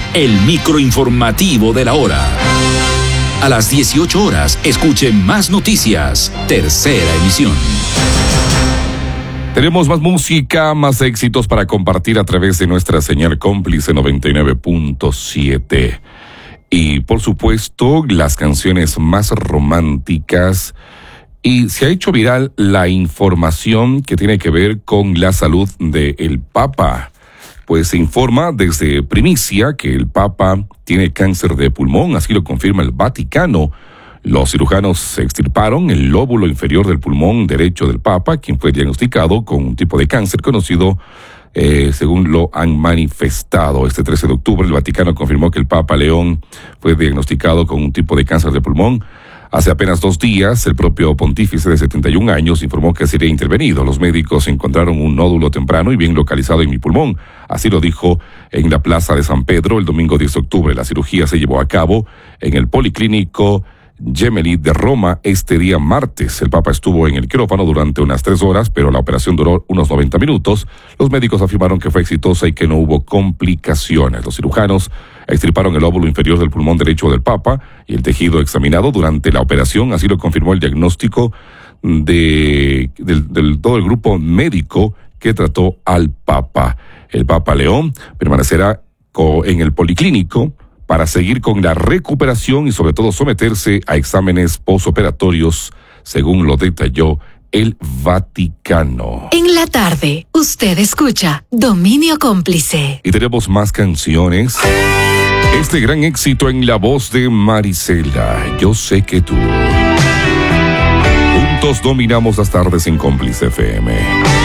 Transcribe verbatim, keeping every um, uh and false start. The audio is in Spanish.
el microinformativo de la hora. A las dieciocho horas, escuche Más Noticias, tercera emisión. Tenemos más música, más éxitos para compartir a través de nuestra señal cómplice noventa y nueve punto siete. Y por supuesto, las canciones más románticas. Y se ha hecho viral la información que tiene que ver con la salud del Papa. Pues se informa desde primicia que el Papa tiene cáncer de pulmón, así lo confirma el Vaticano. Los cirujanos extirparon el lóbulo inferior del pulmón derecho del Papa, quien fue diagnosticado con un tipo de cáncer conocido, eh, según lo han manifestado. Este trece de octubre, el Vaticano confirmó que el Papa León fue diagnosticado con un tipo de cáncer de pulmón. Hace apenas dos días, el propio pontífice de setenta y un años informó que sería intervenido. Los médicos encontraron un nódulo temprano y bien localizado en mi pulmón. Así lo dijo en la Plaza de San Pedro el domingo diez de octubre. La cirugía se llevó a cabo en el Policlínico Gemelli de Roma este día martes. El Papa estuvo en el quirófano durante unas tres horas, pero la operación duró unos noventa minutos. Los médicos afirmaron que fue exitosa y que no hubo complicaciones. Los cirujanos extirparon el lóbulo inferior del pulmón derecho del Papa y el tejido examinado durante la operación. Así lo confirmó el diagnóstico de, del, del todo el grupo médico que trató al Papa. El Papa León permanecerá co, en el Policlínico para seguir con la recuperación y sobre todo someterse a exámenes posoperatorios, según lo detalló el Vaticano. En la tarde, usted escucha Dominio Cómplice. Y tenemos más canciones. Este gran éxito en la voz de Marisela, Yo sé que tú. Juntos dominamos las tardes en Cómplice F M.